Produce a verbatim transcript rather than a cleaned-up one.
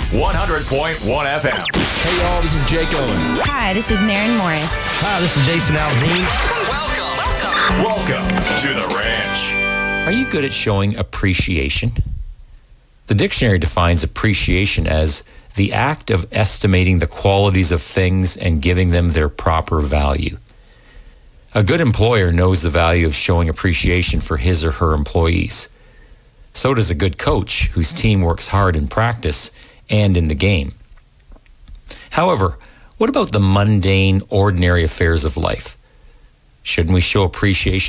one hundred point one F M. Hey, y'all, this is Jake Owen. Hi, this is Maren Morris. Hi, this is Jason Aldean. Welcome. Welcome. Welcome to the ranch. Are you good at showing appreciation? The dictionary defines appreciation as the act of estimating the qualities of things and giving them their proper value. A good employer knows the value of showing appreciation for his or her employees. So does a good coach whose team works hard in practice and in the game. However, what about the mundane, ordinary affairs of life? Shouldn't we show appreciation